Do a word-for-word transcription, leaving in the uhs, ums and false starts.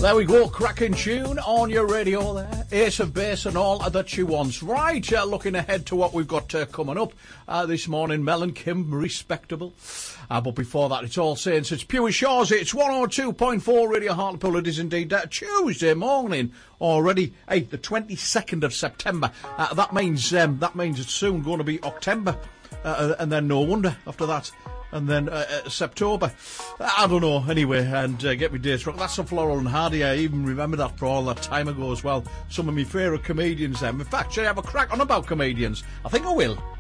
there we go, cracking tune on your radio there. Ace of Base and all that she wants. Right, uh, looking ahead to what we've got uh, coming up uh, this morning. Mel and Kim, respectable. Uh, but before that, it's All Saints. It's Pure Shores. It's one oh two point four Radio Hartlepool. It is indeed uh, Tuesday morning already. Hey, the twenty-second of September. Uh, that means um, that means it's soon going to be October. Uh, and then no wonder after that. And then uh, uh, September, I don't know, anyway, and uh, get me dates wrong. That's a Floral and Hardy. I even remember that for all that time ago as well. Some of my favourite comedians then. In fact, should I have a crack on about comedians? I think I will.